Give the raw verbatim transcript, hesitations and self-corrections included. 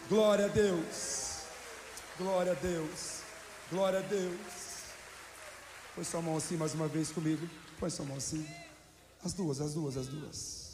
Glória a Deus. Glória a Deus. Glória a Deus. Põe sua mão assim mais uma vez comigo. Põe sua mão assim. As duas, as duas, as duas.